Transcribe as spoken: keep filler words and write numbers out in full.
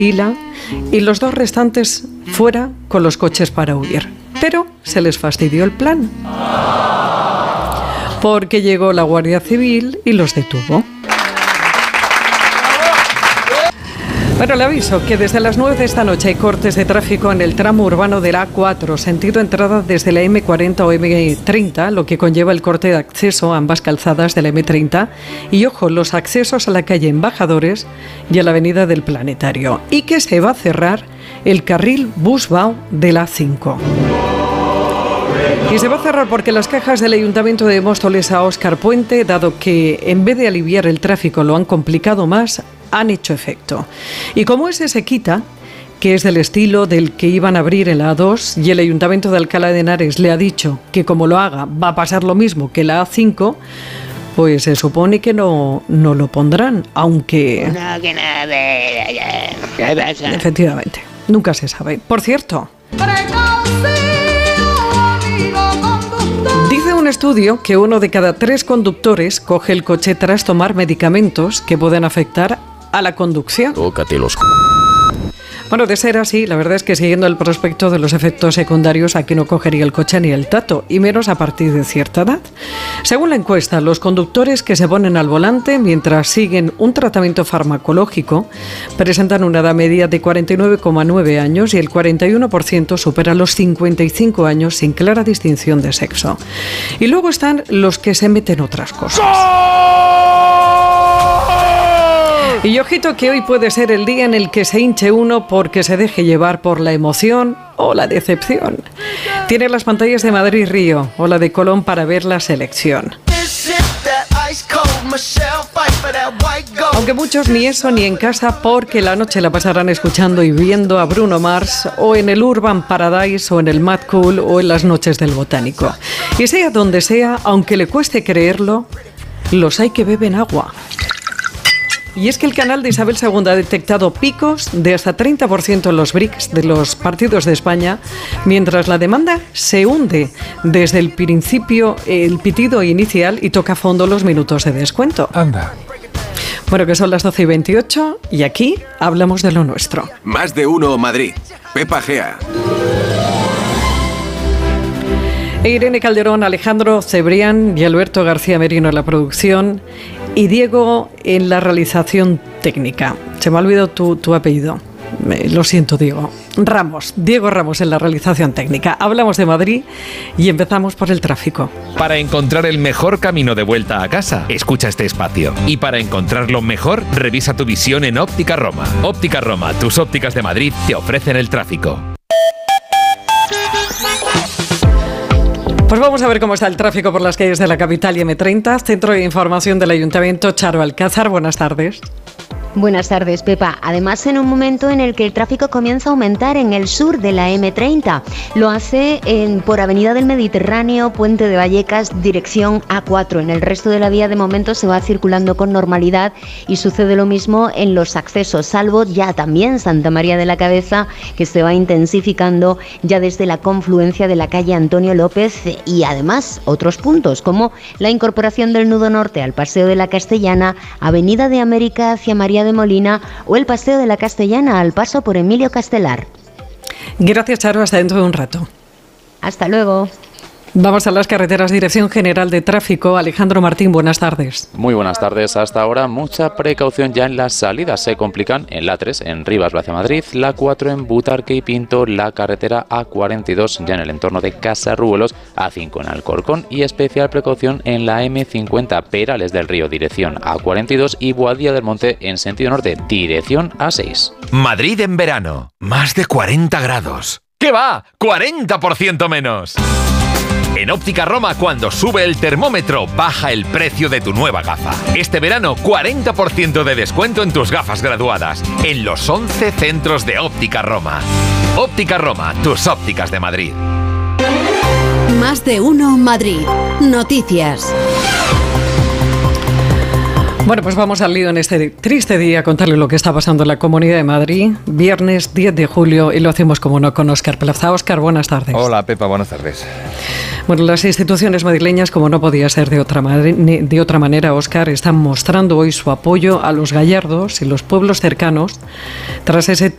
Ila y los dos restantes fuera con los coches para huir. Pero se les fastidió el plan, porque llegó la Guardia Civil y los detuvo. Bueno, le aviso que desde las nueve de esta noche hay cortes de tráfico en el tramo urbano de la A cuatro, sentido entrada desde la eme cuarenta o eme treinta, lo que conlleva el corte de acceso a ambas calzadas de la eme treinta. Y ojo, los accesos a la calle Embajadores y a la avenida del Planetario. Y que se va a cerrar el carril Busbao de la A cinco. Y se va a cerrar porque las quejas del Ayuntamiento de Móstoles a Óscar Puente, dado que en vez de aliviar el tráfico lo han complicado más, han hecho efecto. Y como ese se quita, que es del estilo del que iban a abrir en la A dos, y el Ayuntamiento de Alcalá de Henares le ha dicho que como lo haga va a pasar lo mismo que la A cinco, pues se supone que no, no lo pondrán, aunque... No, que no, ¿qué pasa? Efectivamente, nunca se sabe. Por cierto... Dice un estudio que uno de cada tres conductores coge el coche tras tomar medicamentos que pueden afectar a la conducción. Tócate los... Bueno, de ser así, la verdad es que siguiendo el prospecto de los efectos secundarios, aquí no cogería el coche ni el tato, y menos a partir de cierta edad. Según la encuesta, los conductores que se ponen al volante mientras siguen un tratamiento farmacológico presentan una edad media de cuarenta y nueve coma nueve años y el cuarenta y uno por ciento supera los cincuenta y cinco años sin clara distinción de sexo. Y luego están los que se meten otras cosas. Y ojito que hoy puede ser el día en el que se hinche uno porque se deje llevar por la emoción o la decepción. Tiene las pantallas de Madrid-Río o la de Colón para ver la selección. Aunque muchos ni eso ni en casa, porque la noche la pasarán escuchando y viendo a Bruno Mars o en el Urban Paradise o en el Mad Cool o en las noches del Botánico. Y sea donde sea, aunque le cueste creerlo, los hay que beben agua. Y es que el canal de Isabel segunda ha detectado picos de hasta treinta por ciento en los B R I Cs de los partidos de España, mientras la demanda se hunde desde el principio, el pitido inicial, y toca a fondo los minutos de descuento. Anda. Bueno, que son las doce y veintiocho y aquí hablamos de lo nuestro. Más de uno Madrid. Pepa Gea. Irene Calderón, Alejandro Cebrián y Alberto García Merino en la producción y Diego en la realización técnica. Se me ha olvidado tu, tu apellido. Me, lo siento, Diego. Ramos, Diego Ramos en la realización técnica. Hablamos de Madrid y empezamos por el tráfico. Para encontrar el mejor camino de vuelta a casa, escucha este espacio. Y para encontrarlo mejor, revisa tu visión en Óptica Roma. Óptica Roma, tus ópticas de Madrid, te ofrecen el tráfico. Pues vamos a ver cómo está el tráfico por las calles de la capital y eme treinta. Centro de Información del Ayuntamiento, Charo Alcázar. Buenas tardes. Buenas tardes, Pepa. Además, en un momento en el que el tráfico comienza a aumentar en el sur de la eme treinta. Lo hace en, por Avenida del Mediterráneo, Puente de Vallecas, dirección A cuatro. En el resto de la vía, de momento, se va circulando con normalidad y sucede lo mismo en los accesos, salvo ya también Santa María de la Cabeza, que se va intensificando ya desde la confluencia de la calle Antonio López y además otros puntos, como la incorporación del nudo norte al Paseo de la Castellana, Avenida de América hacia María de Molina o el Paseo de la Castellana al paso por Emilio Castelar. Gracias, Charo. Hasta dentro de un rato. Hasta luego. Vamos a las carreteras. Dirección General de Tráfico. Alejandro Martín, buenas tardes. Muy buenas tardes. Hasta ahora mucha precaución ya en las salidas. Se complican en la tres en Rivas hacia Madrid, la cuatro en Butarque y Pinto, la carretera A cuarenta y dos ya en el entorno de Casarruelos, A cinco en Alcorcón y especial precaución en la eme cincuenta Perales del Río, dirección A cuarenta y dos y Boadilla del Monte en sentido norte, dirección A seis. Madrid en verano. Más de cuarenta grados. ¿Qué va? ¡cuarenta por ciento menos! En Óptica Roma, cuando sube el termómetro, baja el precio de tu nueva gafa. Este verano, cuarenta por ciento de descuento en tus gafas graduadas, en los once centros de Óptica Roma. Óptica Roma, tus ópticas de Madrid. Más de uno Madrid. Noticias. Bueno, pues vamos al lío en este triste día a contarle lo que está pasando en la Comunidad de Madrid. Viernes diez de julio y lo hacemos como no con Óscar Plaza. Óscar, buenas tardes. Hola, Pepa, buenas tardes. Bueno, las instituciones madrileñas, como no podía ser de otra, de otra manera, Óscar, están mostrando hoy su apoyo a los gallardos y los pueblos cercanos tras ese